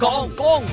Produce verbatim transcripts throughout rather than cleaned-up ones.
講講，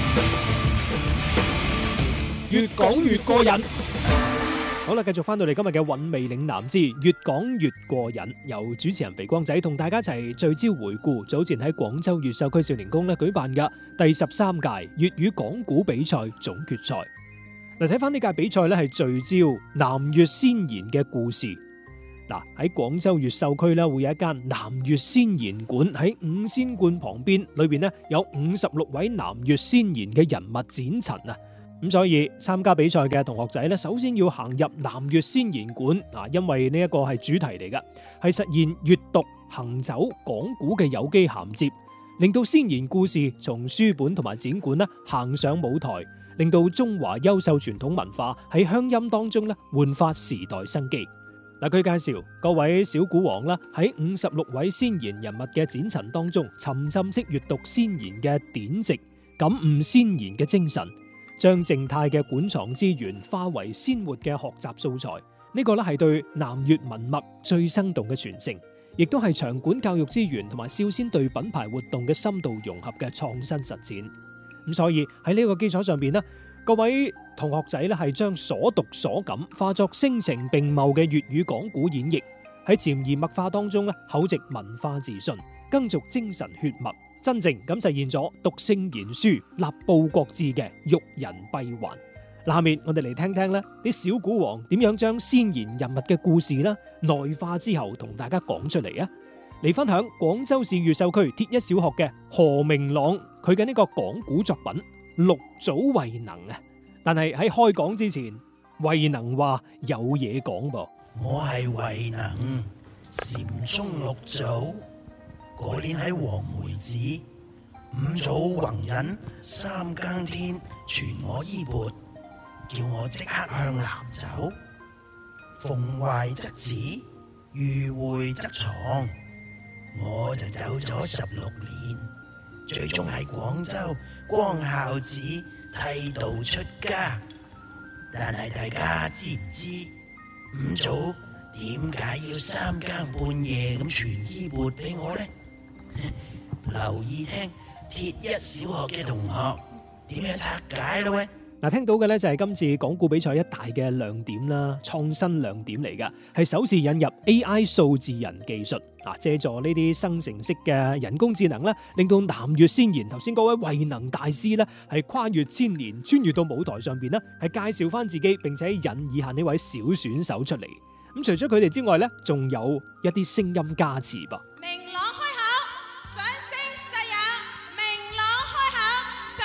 越講越過癮。好啦，繼續翻到嚟今日嘅韻味嶺南之越講越過癮，由主持人肥光仔同大家一齊聚焦回顧早前喺廣州越秀區少年宮咧舉辦嘅第十三屆粵語講古比賽總決賽。嗱，睇翻呢屆比賽咧係聚焦南粵先賢嘅故事。嗱，喺廣州越秀區咧會有一間南粵先賢館，喺五仙觀旁邊，裏邊咧有五十六位南粵先賢嘅人物展陳啊。咁所以參加比賽嘅同學仔咧，首先要行入南粵先賢館啊，因為呢一個係主題嚟㗎，係實現閱讀、行走、講古嘅有機銜接，令到先賢故事從書本同埋展館咧行上舞台，令到中華優秀傳統文化喺鄉音當中咧煥發時代生機。嗱，佢介紹各位小古王啦，喺五十六位先賢人物嘅展陳當中，沉浸式閱讀先賢嘅典籍，感悟先賢嘅精神。將靜態嘅館藏資源化為鮮活嘅學習素材，呢個咧係對南粵文脈最生動嘅傳承，亦都係場館教育資源同埋少先隊品牌活動嘅深度融合嘅創新實踐。咁所以喺呢個基礎上邊咧，各位同學仔咧係將所讀所感化作聲情並茂嘅粵語講古演繹，喺潛移默化當中咧厚植文化自信，耕耆精神血脈。真正咁實現咗讀聖賢書、立報國志嘅育人閉環。下面我哋嚟聽聽咧啲小古王點樣將先賢人物嘅故事啦內化之後，同大家講出嚟啊！嚟分享廣州市越秀區鐵一小學嘅何明朗佢嘅呢個講古作品《六祖慧能》啊！但係喺開講之前，慧能話有嘢講噃。 我係慧能，禪宗六祖。嗰年喺黃梅寺，五祖弘忍三更天傳我衣缽，叫我即刻向南走。逢懷則止，遇會則藏。我就走咗十六年，最終喺廣州光孝寺剃度出家。但係大家知唔知五祖點解要三更半夜咁傳衣缽俾我呢？留意聽鐵一小學嘅同學點樣拆解咯喂！ 嗱，聽到嘅咧就係今次講古比賽一大嘅亮點啦，創新亮點嚟噶，係首次引入 A I 數字人技術，嗱，借助呢啲生成式嘅人工智能咧，令到南粵先賢頭先嗰位慧能大師咧係跨越千年，穿越到舞台上邊咧，係介紹翻自己，並且引以下呢位小選手出嚟。咁除咗佢哋之外咧，仲有一啲聲音加持噃。 明朗開口，掌聲實有；明朗開口，掌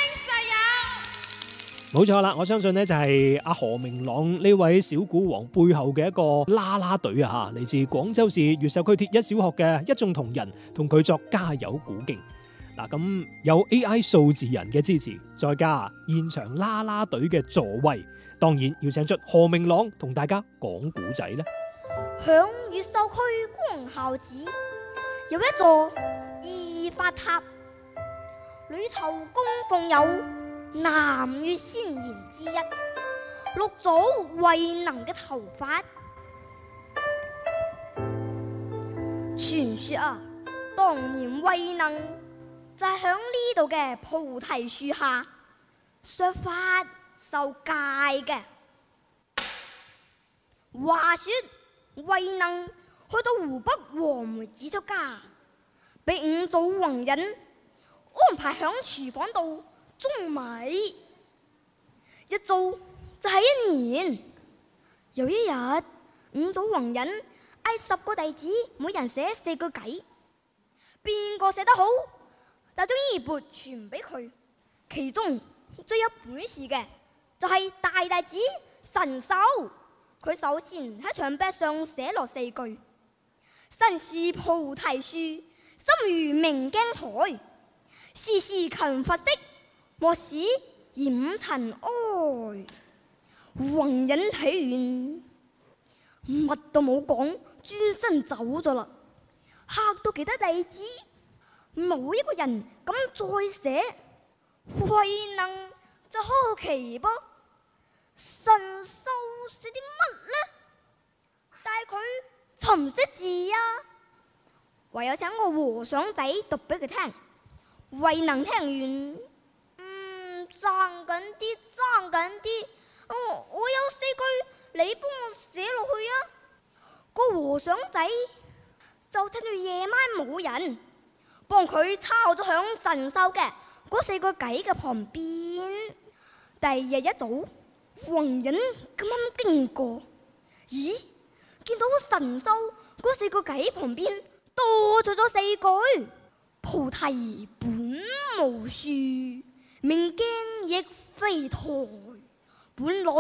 聲實有。 冇錯啦，我相信呢就係阿何明朗呢位小古王背後嘅一個啦啦隊啊，嚟自廣州市越秀區鐵一小學嘅一眾同仁同佢作加油鼓勁。嗱，咁有 A I 數字人嘅支持，再加現場啦啦隊嘅助威，當然要請出何明朗同大家講古仔啦。 響越秀區光孝寺有一座二法塔，裏頭供奉有南粵先賢之一六祖慧能嘅頭髮。傳說啊，當年慧能就係響呢度嘅菩提樹下削髮受戒嘅。話說慧能去到湖北黃梅寺出家，俾五祖弘忍安排響廚房度舂米，一做就係一年。有一日，五祖弘忍嗌十個弟子每人寫四句偈，邊個寫得好就將衣缽傳俾佢。其中最有本事嘅就係大弟子神秀。佢首先喺牆壁上寫落四句：身是菩提樹，心如明鏡台，時時勤拂拭，莫使染塵埃。弘忍睇完乜都冇講，轉身走咗啦，嚇到其他弟子，冇一個人敢再寫。慧能就好奇噃，神秀寫啲乜呢？但係佢尋識字啊，唯有請個和尚仔讀俾佢聽。 慧能聽完，嗯，爭緊啲，爭緊啲。哦，我有四句，你幫我寫落去啊。個和尚仔就趁住夜晚冇人，幫佢抄咗響神秀嘅嗰四個偈嘅旁邊。第二日一早，弘忍咁啱經過，咦，見到神秀嗰四個偈旁邊多咗咗四句：菩提本無樹，明鏡亦非台，本來